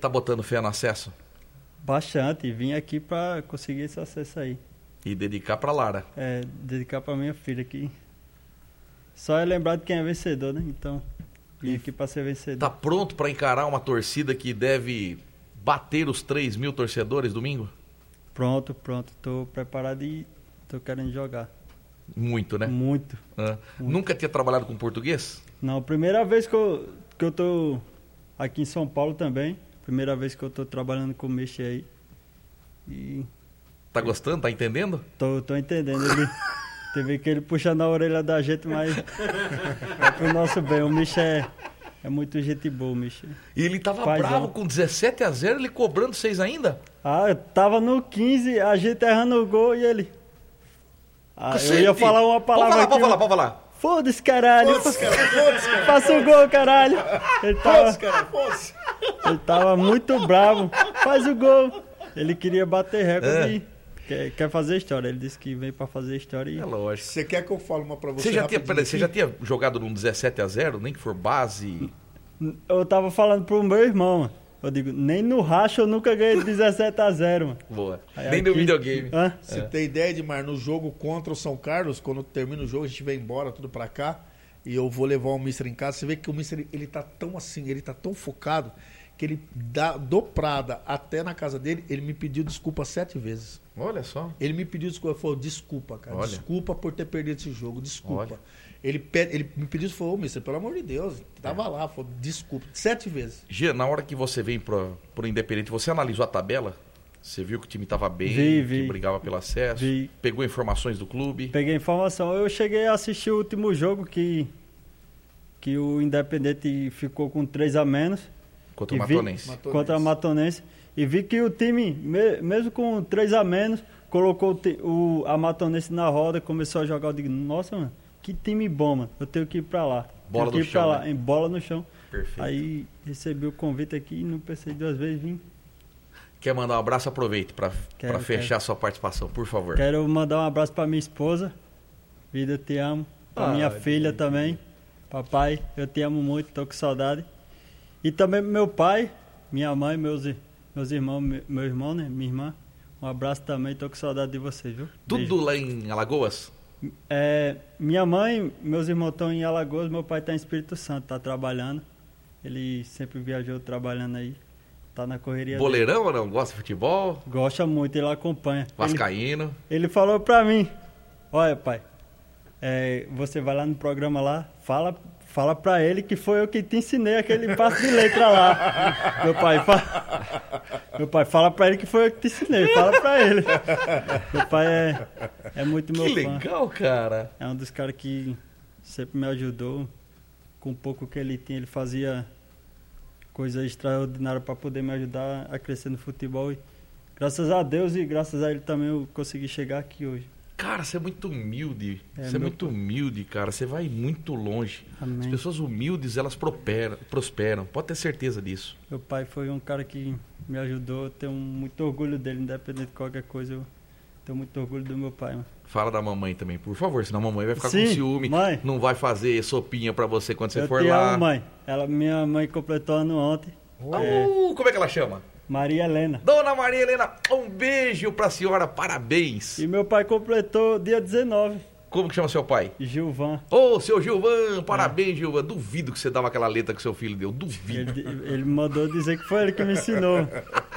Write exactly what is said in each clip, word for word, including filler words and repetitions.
Tá botando fé no acesso? Bastante. Vim aqui para conseguir esse acesso aí. E dedicar pra Lara. É, dedicar pra minha filha aqui. Só é lembrar de quem é vencedor, né? Então, vim aqui para ser vencedor. Tá pronto para encarar uma torcida que deve bater os três mil torcedores domingo? Pronto, pronto. Tô preparado e tô querendo jogar. Muito, né? Muito. Ah. Muito. Nunca tinha trabalhado com português? Não, primeira vez que eu, que eu tô aqui em São Paulo também. Primeira vez que eu tô trabalhando com mexe aí. E... Tá gostando? Tá entendendo? Tô, tô entendendo. Ele, teve que ele puxando a orelha da gente, mas é pro nosso bem. O Michel é, é muito gente boa, o Michel. E ele tava Paizão. bravo com dezessete a zero, ele cobrando vocês ainda? Ah, eu tava no quinze, a gente errando o gol e ele... Ah, eu Cacete. ia falar uma palavra Pode falar, pode aqui. falar, pode falar. Foda-se, caralho. Foda-se, cara. Foda-se, cara. Faça o gol, caralho. Ele tava, Foda-se, cara. Foda-se. ele tava muito bravo. Faz o gol. Ele queria bater recorde É. e quer, quer fazer história. Ele disse que veio pra fazer história e... É lógico. Você quer que eu fale uma pra você? Você já, tinha, rapidinho peraí, você aqui? já tinha jogado num dezessete a zero, nem que for base? Eu tava falando pro meu irmão, mano. Eu digo, nem no racha eu nunca ganhei de dezessete a zero, mano. Boa. Aí Nem no aqui- videogame. Hã? Você tem ideia, Edmar, no jogo contra o São Carlos, quando termina o jogo, a gente vai embora, tudo pra cá, e eu vou levar o Mister em casa, você vê que o Mister, ele tá tão assim, ele tá tão focado, que ele, da, do Prada até na casa dele, ele me pediu desculpa sete vezes. Olha só. Ele me pediu desculpa, ele falou, desculpa, cara, Olha. desculpa por ter perdido esse jogo, desculpa. Olha. Ele, pede, ele me pediu, falou, ô Mister, pelo amor de Deus, tava lá, falou, desculpa, sete vezes. Gia, na hora que você vem pro, pro Independente, você analisou a tabela? Você viu que o time tava bem, Vi, que vi. brigava pelo acesso? Vi. Pegou informações do clube? Peguei informação. Eu cheguei a assistir o último jogo que, que o Independente ficou com três a menos. Contra o E vi- Matonense. Matonense. Contra a Matonense. E vi que o time, me- mesmo com três a menos, colocou o, ti- o- a Matonense na roda, começou a jogar. Eu digo, nossa, mano, que time bom, mano. Eu tenho que ir pra lá. Bola tenho que no ir pra chão, lá, né? em bola no chão. Perfeito. Aí recebi o convite aqui e não pensei duas vezes, vim. Quer mandar um abraço? Aproveite para Quero, fechar a sua participação, por favor. Quero mandar um abraço pra minha esposa. Vida, eu te amo. Pra Ah, minha que filha bonitinho. também. Papai, eu te amo muito, tô com saudade. E também pro meu pai, minha mãe, meus, ir- meus irmãos, me- meu irmão, né? Minha irmã. Um abraço também, tô com saudade de vocês, viu? Tudo Beijo. lá em Alagoas? É, minha mãe, meus irmãos estão em Alagoas, meu pai tá em Espírito Santo, tá trabalhando. Ele sempre viajou trabalhando aí. Tá na correria dele. Boleirão ou não? Gosta de futebol? Gosta muito, ele acompanha. Ele, Vascaíno? ele falou pra mim, olha pai, é, você vai lá no programa lá, fala, fala pra ele que foi eu que te ensinei aquele passo de letra lá. Meu pai, fa... meu pai, fala pra ele que foi eu que te ensinei, fala pra ele. Meu pai é, é muito meu Que fã. legal, cara. É um dos caras que sempre me ajudou. Com o pouco que ele tinha, ele fazia coisa extraordinária para poder me ajudar a crescer no futebol. E graças a Deus e graças a ele também eu consegui chegar aqui hoje. Cara, você é muito humilde. É, você é meu muito humilde, cara. Você vai muito longe. As Amém. pessoas humildes, elas prosperam, prosperam. Pode ter certeza disso. Meu pai foi um cara que me ajudou. Eu tenho muito orgulho dele, independente de qualquer coisa. Eu tenho muito orgulho do meu pai, mano. Fala da mamãe também, por favor, senão a mamãe vai ficar Sim, com ciúme. mãe. Não vai fazer sopinha pra você quando você eu for te lá. amo, mãe. Ela, minha mãe completou ano ontem. É, Uh, como é que ela chama? Maria Helena. Dona Maria Helena, um beijo pra senhora, parabéns. E meu pai completou dia dezenove. Como que chama seu pai? Gilvan. Ô, seu Gilvan, parabéns, Gilvan. Duvido que você dava aquela letra que seu filho deu, duvido. Ele, ele mandou dizer que foi ele que me ensinou.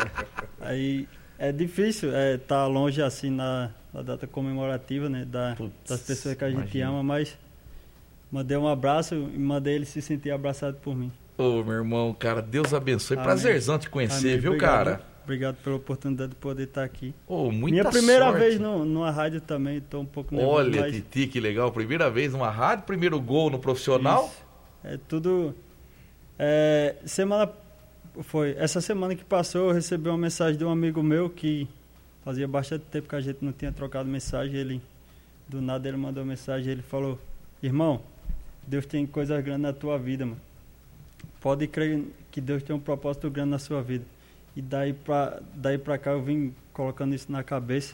Aí é difícil estar é, tá longe assim na, na data comemorativa, né? Da, Putz, das pessoas que a gente imagina. ama, mas mandei um abraço e mandei ele se sentir abraçado por mim. Ô, meu irmão, cara, Deus abençoe. Amém. Prazerzão te conhecer, Amém. viu, Obrigado, cara? Obrigado pela oportunidade de poder estar aqui. Ô, muita Minha primeira sorte. vez no, numa rádio também, estou um pouco nervoso, Olha, mas Titi, que legal. Primeira vez numa rádio, primeiro gol no profissional. isso. É tudo... É, semana... Foi, essa semana que passou eu recebi uma mensagem de um amigo meu que fazia bastante tempo que a gente não tinha trocado mensagem. Ele, do nada ele mandou mensagem, ele falou: irmão, Deus tem coisas grandes na tua vida, mano. Pode crer que Deus tem um propósito grande na sua vida. E daí pra, daí pra cá eu vim colocando isso na cabeça.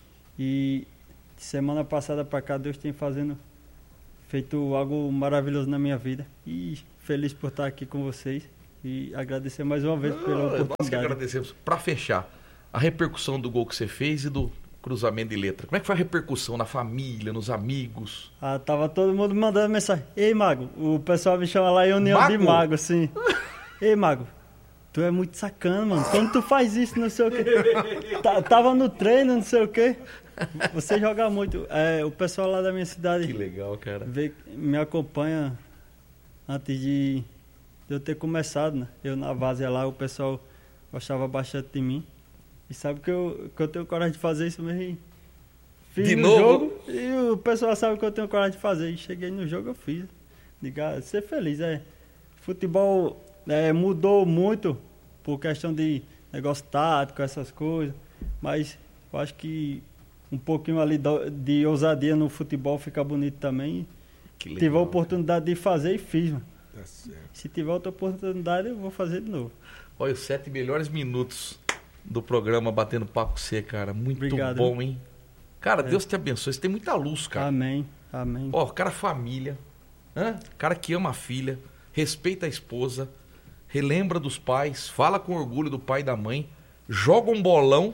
E semana passada pra cá Deus tem fazendo, feito algo maravilhoso na minha vida. E feliz por estar aqui com vocês. E agradecer mais uma vez pela Ah, oportunidade. nós que agradecemos. Para fechar, a repercussão do gol que você fez e do cruzamento de letra. Como é que foi a repercussão na família, nos amigos? Ah, tava todo mundo mandando mensagem. Ei, Mago, o pessoal me chama lá em União Mago? de Mago, assim. Ei, Mago, tu é muito sacana, mano. Como tu faz isso, não sei o quê. Tá- Tava no treino, não sei o quê. Você joga muito. É, o pessoal lá da minha cidade Que legal, cara. vê, me acompanha antes de, de eu ter começado, né? Eu na várzea lá, o pessoal gostava bastante de mim. E sabe que eu, que eu tenho coragem de fazer isso mesmo. E fiz De no novo? jogo e o pessoal sabe que eu tenho coragem de fazer. E cheguei no jogo, eu fiz. Diga, ser feliz, é. Futebol é, mudou muito por questão de negócio tático, essas coisas. Mas eu acho que um pouquinho ali do- de ousadia no futebol fica bonito também. Que legal. Tive a oportunidade de fazer e fiz, mano. Tá certo. Se tiver outra oportunidade, eu vou fazer de novo. Olha, os sete melhores minutos do programa Batendo Papo com você, cara. Muito Obrigado. bom, hein? Cara, É. Deus te abençoe. Você tem muita luz, cara. Amém, amém. Ó, cara família, hã? Cara que ama a filha, respeita a esposa, relembra dos pais, fala com orgulho do pai e da mãe, joga um bolão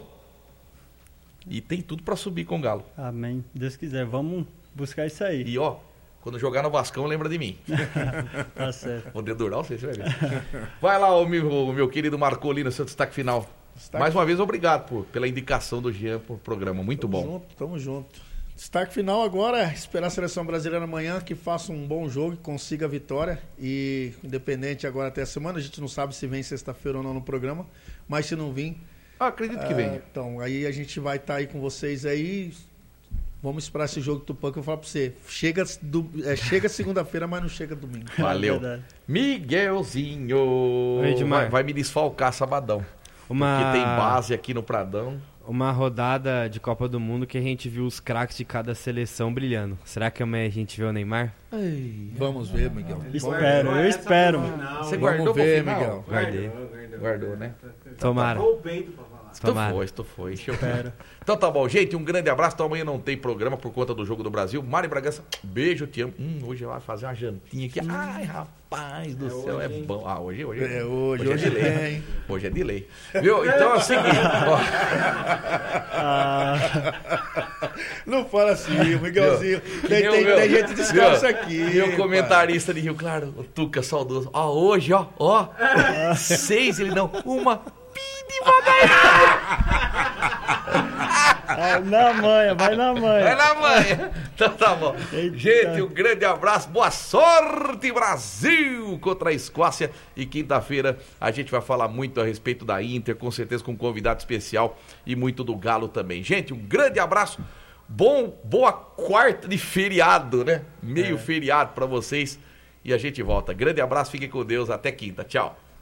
e tem tudo pra subir com o Galo. Amém. Deus quiser, vamos buscar isso aí. E ó, quando jogar no Vascão, lembra de mim. Tá certo. Vou dedurar você, você vai ver. Vai lá, o meu, o meu querido Marcolino, seu destaque final. Destaque- Mais uma vez, obrigado por, pela indicação do Jean pro programa. Muito Tamo bom. junto, tamo junto. Destaque final agora é esperar a seleção brasileira amanhã que faça um bom jogo, que consiga a vitória. E independente agora até a semana, a gente não sabe se vem sexta-feira ou não no programa, mas se não vir, Ah, acredito que ah, venha. então aí a gente vai estar aí com vocês aí. Vamos esperar esse jogo do Tupã que eu falo pra você. Chega, do, é, chega segunda-feira, mas não chega domingo. Valeu. É verdade. Miguelzinho. Oi, Edmar. Vai, vai me desfalcar sabadão. Uma, Porque tem base aqui no Pradão. uma rodada de Copa do Mundo que a gente viu os craques de cada seleção brilhando. Será que amanhã a gente vê o Neymar? Vamos ver, Miguel. Espero, eu espero. Você Vamos guardou ver, pro final? Miguel. Guardei. Guardou, né? Tomara. Tapou o peito pra falar. Tomara. Estufou, estufou. Encheu. Espero. Então tá bom, gente. Um grande abraço. Então amanhã não tem programa por conta do Jogo do Brasil. Mari Bragança, beijo, te amo. Hum, hoje vai fazer uma jantinha aqui. Ai, rapaz do céu, é bom. Ah, hoje, hoje. É hoje, hoje é de lei. tem. Hoje é de lei. Viu? Então é o seguinte. Ó, Ah, Não fala assim, Miguelzinho. Que Tem, nem o tem, meu- tem gente descalça Viu? aqui. Meu pai. comentarista de Rio Claro, o Tuca saudoso. Ó, hoje, ó, ó. Seis, ele não. Uma pide ah, na manha, vai na Vai manha. na manhã. Então tá bom. Eita. Gente, um grande abraço. Boa sorte, Brasil, contra a Escócia. E quinta-feira a gente vai falar muito a respeito da Inter, com certeza com um convidado especial e muito do Galo também. Gente, um grande abraço. Bom, boa quarta de feriado, né? Meio feriado pra vocês. E a gente volta. Grande abraço, fiquem com Deus. Até quinta. Tchau.